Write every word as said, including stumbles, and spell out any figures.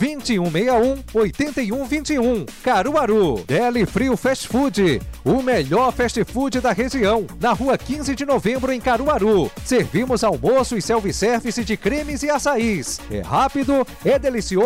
vinte e um sessenta e um, oitenta e um vinte e um. Caruaru. Deli Frio Fast Food, o melhor fast food da região, na rua quinze de novembro em Caruaru. Servimos almoço e self-service de cremes e açaís. É rápido, é delicioso